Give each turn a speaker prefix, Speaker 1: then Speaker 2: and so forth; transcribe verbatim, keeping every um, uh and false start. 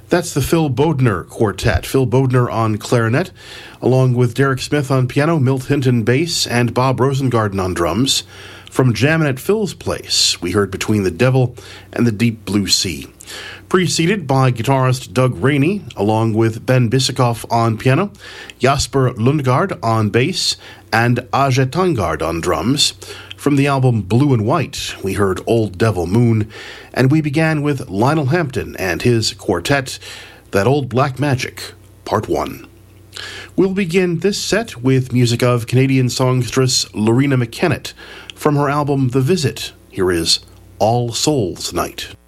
Speaker 1: That's the Phil Bodner Quartet. Phil Bodner on clarinet, along with Derek Smith on piano, Milt Hinton bass, and Bob Rosengarten on drums. From Jammin' at Phil's Place, we heard Between the Devil and the Deep Blue Sea. Preceded by guitarist Doug Rainey, along with Ben Bisikoff on piano, Jasper Lundgaard on bass, and Aje Tangard on drums. From the album Blue and White, we heard Old Devil Moon, and we began with Lionel Hampton and his quartet, That Old Black Magic, Part one. We'll begin this set with music of Canadian songstress Loreena McKennitt. From her album The Visit, here is All Souls Night.